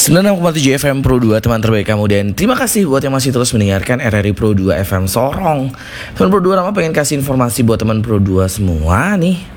96,7 FM Pro 2, teman terbaik kamu. Dan terima kasih buat yang masih terus mendengarkan RRI Pro 2 FM Sorong. Teman Pro 2 Rama pengen kasih informasi buat teman Pro 2 semua nih.